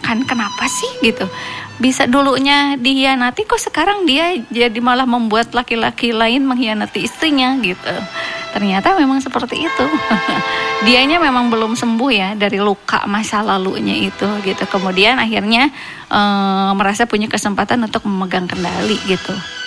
membayangkan kenapa sih gitu. Bisa dulunya dihianati kok sekarang dia jadi malah membuat laki-laki lain mengkhianati istrinya gitu. Ternyata memang seperti itu. Dianya memang belum sembuh ya dari luka masa lalunya itu gitu. Kemudian akhirnya merasa punya kesempatan untuk memegang kendali gitu.